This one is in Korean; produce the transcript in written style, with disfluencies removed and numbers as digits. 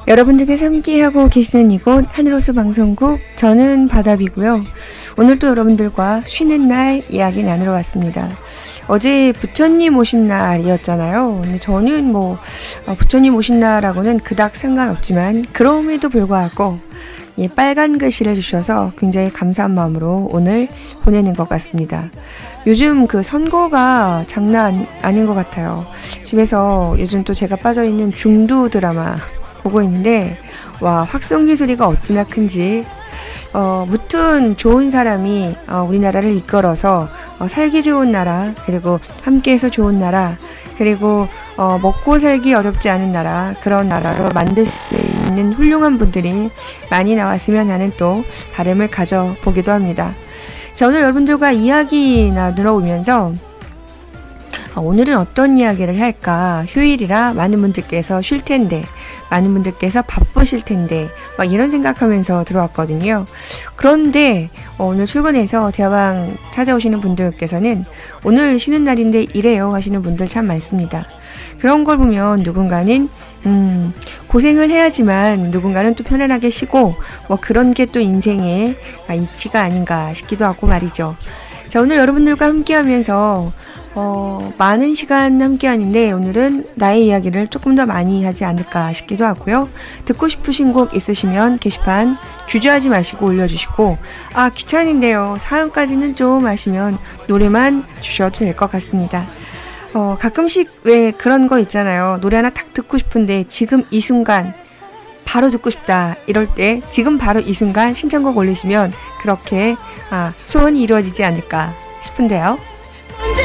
여러분들께서 함께하고 계시는 이곳 하늘호수 방송국, 저는 바답이고요. 오늘 또 여러분들과 쉬는 날 이야기 나누러 왔습니다. 어제 부처님 오신 날이었잖아요. 근데 저는 부처님 오신 날하고는 그닥 상관없지만 그럼에도 불구하고 빨간 글씨를 주셔서 굉장히 감사한 마음으로 오늘 보내는 것 같습니다. 요즘 그 선거가 장난 아닌 것 같아요. 집에서 요즘 또 제가 빠져있는 중두 드라마 보고 있는데, 와, 확성기 소리가 어찌나 큰지. 무튼 좋은 사람이 우리나라를 이끌어서 살기 좋은 나라, 그리고 함께해서 좋은 나라, 그리고 먹고 살기 어렵지 않은 나라, 그런 나라로 만들 수 있는 훌륭한 분들이 많이 나왔으면 하는 또 바람을 가져보기도 합니다. 자, 오늘 여러분들과 이야기 나누러 오면서 오늘은 어떤 이야기를 할까? 휴일이라 많은 분들께서 쉴 텐데, 많은 분들께서 바쁘실 텐데, 막 이런 생각하면서 들어왔거든요. 그런데 오늘 출근해서 대화방 찾아오시는 분들께서는 오늘 쉬는 날인데 이래요 하시는 분들 참 많습니다. 그런 걸 보면 누군가는 고생을 해야지만 누군가는 또 편안하게 쉬고, 그런 게 또 인생의 이치가 아닌가 싶기도 하고 말이죠. 자, 오늘 여러분들과 함께 하면서 많은 시간 함께 하는데 오늘은 나의 이야기를 조금 더 많이 하지 않을까 싶기도 하고요. 듣고 싶으신 곡 있으시면 게시판 주저하지 마시고 올려주시고, 귀찮은데요, 사연까지는 좀 하시면 노래만 주셔도 될 것 같습니다. 가끔씩 왜 그런 거 있잖아요. 노래 하나 딱 듣고 싶은데 지금 이 순간 바로 듣고 싶다, 이럴 때 지금 바로 이 순간 신청곡 올리시면 그렇게 소원이 이루어지지 않을까 싶은데요.